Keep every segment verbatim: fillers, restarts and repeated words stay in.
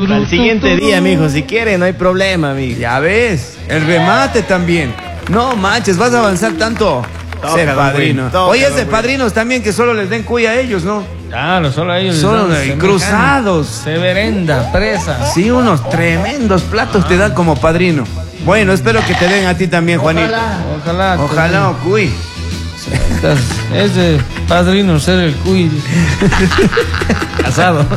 Al siguiente día, mijo, si quiere, no hay problema, mijo. Ya ves, el remate también. No manches, vas a avanzar tanto. Toca, Ser don padrino. Will, toca, Oye, es don de Will. padrinos también que solo les den cuya a ellos, ¿no? Claro, solo a ellos. Solo les dan eh, cruzados. Severenda, presa. Sí, unos tremendos platos te dan como padrino. Bueno, espero que te den a ti también, Juanito. Ojalá. Ojalá, oh, cuy. Estás- Es de padrino ser el cuy. Casado.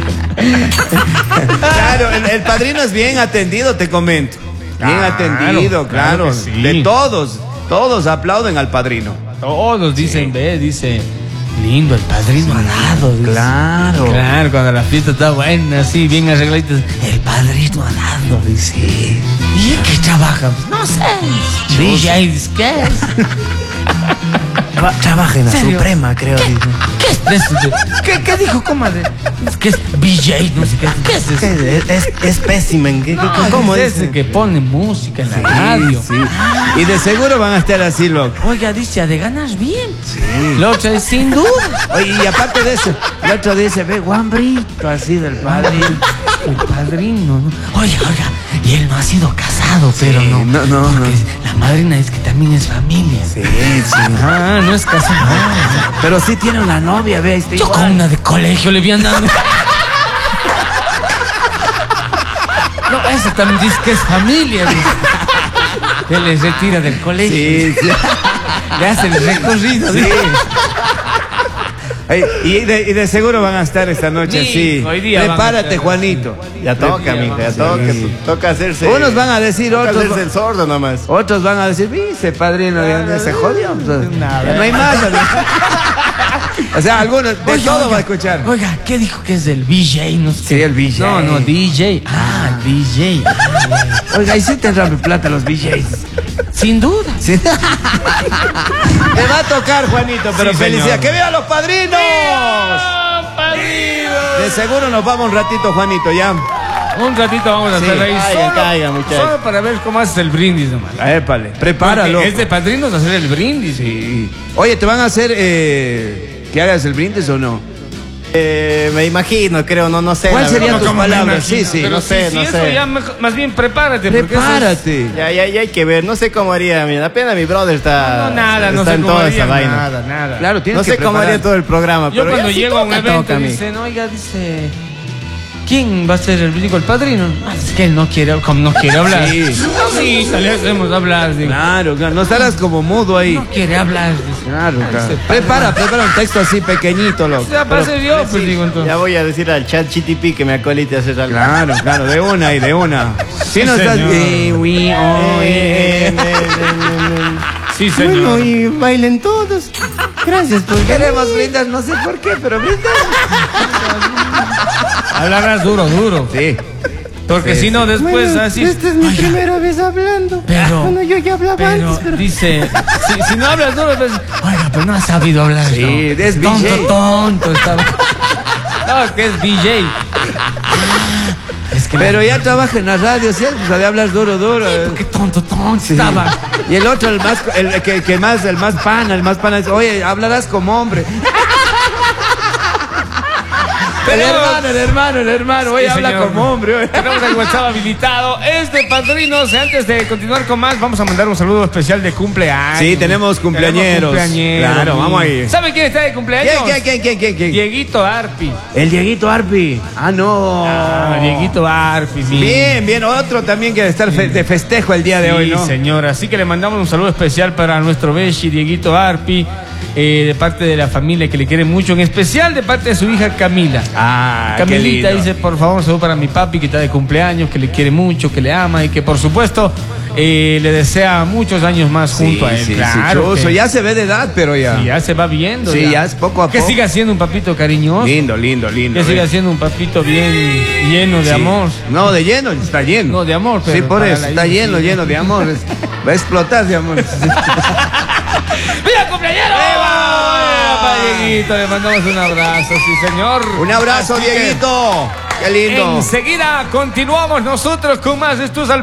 Claro, el, el padrino es bien atendido, te comento. Bien Claro, atendido, claro claro. que sí. De todos, todos aplauden al padrino. Todos dicen, ve, dice. Lindo, el padrino al lado. Dice. Claro. Claro, cuando la fiesta está buena, así, bien arregladita. El padrino al lado, dice. ¿Y en qué trabaja? Pues, no sé. D J, dice, ¿qué es? Traba- Trabaja en la ¿Serio? Suprema, creo. dice. ¿Qué es de eso? ¿Qué, qué dijo, comadre? Es que es D J, no sé qué. ¿Qué es eso? ¿Qué es? Es, es espécimen. ¿Qué- No, qué- ¿Cómo es dice? ese que pone música en la radio? Sí. Y de seguro van a estar así, loco. Oiga, dice, de ganas bien. Sí. Lo que sin duda. Oye, y aparte de eso, el otro dice, ve, guambrito, así del padrino. El padrino, ¿no? Oiga, oiga, y él no ha sido casado, pero no. no, no, porque no. la madrina es que también es familia. Sí, sí. Ah, no es casado. No. Pero sí tiene una novia, ve, ahí está Yo igual. con una de colegio le vi andando. No, eso también dice que es familia. Dice. Él les retira del colegio. Sí, sí. Le hace el recorrido. Sí. dice. Ey, y, de, y de seguro van a estar esta noche, Sí, sí. hoy día van a Prepárate, estar. Juanito. Ya toca, mijo, ya Sí. toca. Toca hacerse. Unos van a decir, toca otros, hacerse el sordo nomás. otros van a decir, viste, padrino, ya, ya se jodió. Nada. Ya no hay más. ¿no? O sea, algunos, de Oiga, todo oiga, va a escuchar. Oiga, ¿qué dijo que es del V J? No sé. Sí, el V J. No, no, D J. Ah, D J. Oiga, y sí tendrán plata los V Js. Sin duda. Sí. Te va a tocar, Juanito, pero Sí, felicidad. señor. ¡Que vivan los padrinos! De seguro nos vamos un ratito, Juanito, ya. Un ratito vamos a Sí. hacer ahí. Caiga, Solo, caiga, muchachos. solo para ver cómo haces el brindis nomás. Épale, prepáralo. Porque es de padrinos hacer el brindis. Sí. Oye, ¿te van a hacer eh, que hagas el brindis o no? Eh, me imagino, creo, no, no sé. ¿Cuál la sería verdad. tus Como me palabras? imagino. Sí, sí. Pero No sé, si, no si eso sé. ya mejor- más bien prepárate. porque eso es- Prepárate. Ya, ya, ya hay que ver. No sé cómo haría. Mira, apenas mi brother está. No, nada, no está sé en cómo toda haría esa vaina. nada, nada. Claro, tienes No sé que cómo preparar. haría todo el programa. Yo pero cuando ya sí llego a un toca, evento toca, mijo. dicen, oiga, dice, ¿quién va a ser el digo, el padrino? Ah, es que él no quiere, como no quiere hablar. Sí. Sí, le hacemos hablar. Digo. Claro, claro. No estarás como mudo ahí. No quiere hablar. Dice. Claro, claro. Ese Prepara, prepara un texto así pequeñito, loco. Ya pase yo, pues digo entonces. Ya voy a decir al chat G T P que me acolite a hacer algo. Claro, claro, de una y de una. Si Sí, no estás. señor. Eh, oui, oh, Eh, eh. eh, eh, eh, Sí, eh. señor. Bueno, y bailen todos. Gracias por Queremos brindar, no sé por qué, pero brindar. Hablarás duro, duro. Sí. Porque Sí, si no, después Bueno, así. esta es mi Oiga, primera vez hablando. Pero- Bueno, yo ya hablaba Pero antes, pero. dice, si, si no hablas duro, pues, oiga, pero no has sabido hablar. Sí, ¿no? es tonto, V J. tonto. Estaba. No, que es D J. Es que Pero ya trabaja en la radio, ¿sí? Sabe hablar duro, duro. qué tonto, tonto estaba. Y el otro, el más, el que, que más, el más pana, el más pana, dice, oye, hablarás como hombre. El Pero- hermano, el hermano, el hermano, oye, Sí, habla señor. como hombre. Oye. Tenemos el WhatsApp habilitado. Es de padrinos. Antes de continuar con más, vamos a mandar un saludo especial de cumpleaños. Sí, tenemos cumpleañeros. cumpleañeros. Claro, vamos ahí. ¿Sabe quién está de cumpleaños? ¿Quién, quién, quién, quién, quién? Dieguito Arpi. El Dieguito Arpi. Ah, no. Ah, Dieguito Arpi, sí. Bien, bien, otro también que estar fe- de festejo el día de Sí, hoy, ¿no? señora. Así que le mandamos un saludo especial para nuestro Beshi, Dieguito Arpi, eh, de parte de la familia que le quiere mucho, en especial de parte de su hija Camila. Ah, qué Camilita lindo. dice, por favor, un saludo para mi papi que está de cumpleaños, que le quiere mucho, que le ama y que por supuesto eh, le desea muchos años más junto a él. Sí, sí, claro. chuzo, que- ya se ve de edad, pero ya. sí, ya se va viendo. Sí, ya es poco a Que poco. siga siendo un papito cariñoso. Lindo, lindo, lindo. Que siga eh. siendo un papito bien lleno de Sí. amor. No, de lleno, está lleno. No, de amor, pero Sí, por para eso, la está hija, lleno, sí. lleno de amor. Es- Va a explotar de amor. ¡Viva cumpleañero! ¡Viva! Dieguito, le mandamos un abrazo, sí, señor. Un abrazo, Así que Dieguito. Qué lindo. Enseguida continuamos nosotros con más de estos al